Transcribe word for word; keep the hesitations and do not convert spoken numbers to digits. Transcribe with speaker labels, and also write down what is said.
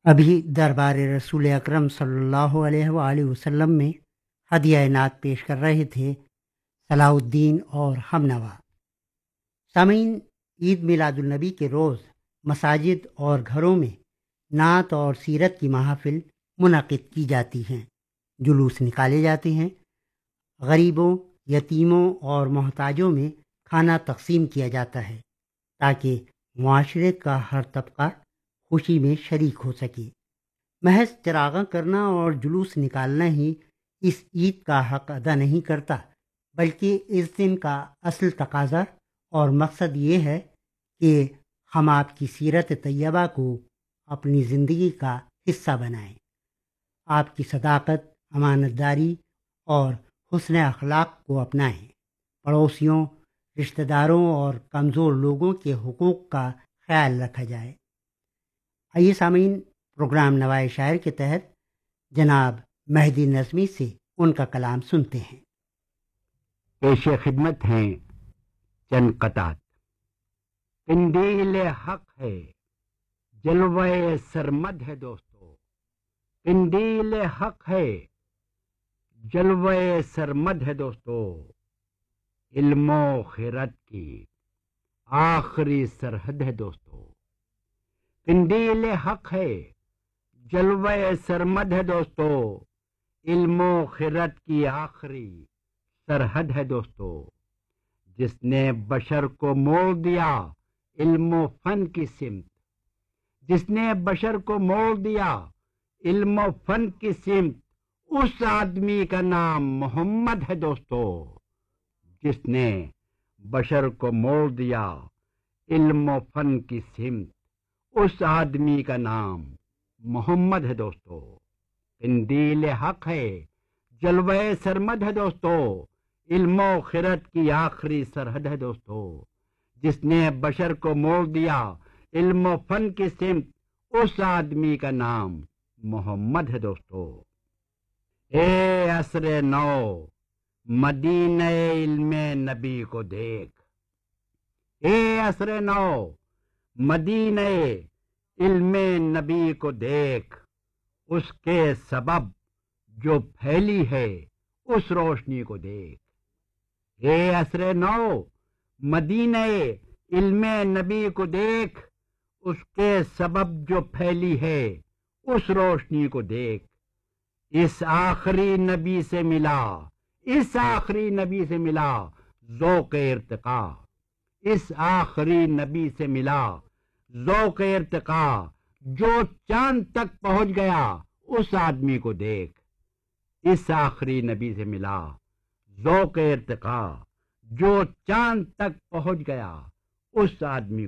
Speaker 1: ابھی دربار رسول اکرم صلی اللہ علیہ وآلہ وسلم میں ہدیہ نعت پیش کر رہے تھے صلاح الدین اور ہم نوا۔ سامعین، عید میلاد النبی کے روز مساجد اور گھروں میں نعت اور سیرت کی محافل منعقد کی جاتی ہیں، جلوس نکالے جاتے ہیں، غریبوں، یتیموں اور محتاجوں میں کھانا تقسیم کیا جاتا ہے تاکہ معاشرے کا ہر طبقہ خوشی میں شریک ہو سکے۔ محض چراغاں کرنا اور جلوس نکالنا ہی اس عید کا حق ادا نہیں کرتا، بلکہ اس دن کا اصل تقاضا اور مقصد یہ ہے کہ ہم آپ کی سیرت طیبہ کو اپنی زندگی کا حصہ بنائیں، آپ کی صداقت، امانت داری اور حسن اخلاق کو اپنائیں، پڑوسیوں، رشتہ داروں اور کمزور لوگوں کے حقوق کا خیال رکھا جائے۔ آئیے سامعین، پروگرام نوائے شاعر کے تحت جناب مہدی نظمی سے ان کا کلام سنتے ہیں۔
Speaker 2: پیش خدمت ہیں چند قطعات۔ قندیل حق ہے، جلوہ سرمد ہے دوستو، قندیل حق ہے، جلوہ سرمد ہے دوستو، علم و خیرت کی آخری سرحد ہے دوستو، قندیل حق ہے، جلوہ سرمد ہے دوستو، علم و خیرت کی آخری سرحد ہے دوستو، جس نے بشر کو موڑ دیا علم و فن کی سمت، جس نے بشر کو موڑ دیا علم و فن کی سمت، اس آدمی کا نام محمد ہے دوستو، جس نے بشر کو موڑ دیا علم و فن کی سمت، اس آدمی کا نام محمد ہے دوستو، قندیل حق ہے، جلوہ سرمد ہے دوستو، علم و خیرت کی آخری سرحد ہے دوستو، جس نے بشر کو موڑ دیا علم و فن کی سمت، اس آدمی کا نام محمد ہے دوستو۔ اے عصر نو، مدینہ علم نبی کو دیکھ، اے عصر نو، مدینہ علم نبی کو دیکھ، اس کے سبب جو پھیلی ہے اس روشنی کو دیکھ، اے عصر نو، مدینہ علم نبی کو دیکھ، اس کے سبب جو پھیلی ہے اس روشنی کو دیکھ، اس آخری نبی سے ملا، اس آخری نبی سے ملا ذوق ارتقا، اس آخری نبی سے ملا ذوق ارتقا، جو چاند تک پہنچ گیا اس آدمی کو دیکھ، اس آخری نبی سے ملا ذوق ارتقا، جو چاند تک پہنچ گیا اس آدمی